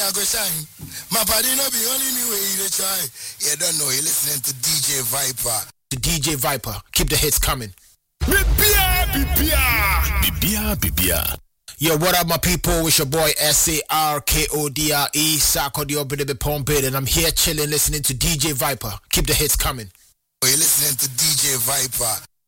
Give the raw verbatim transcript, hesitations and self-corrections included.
I go shine. My party no be only me way you try. You don't know, you're listening to D J Viper. The D J Viper, keep the hits coming. Bibia, bibia, bibia, bibia. Yo, what up, my people? It's your boy S A R K O D R E, Sarko the Obedibe Pompid, and I'm here chilling, listening to D J Viper. Keep the hits coming. You're listening to D J Viper.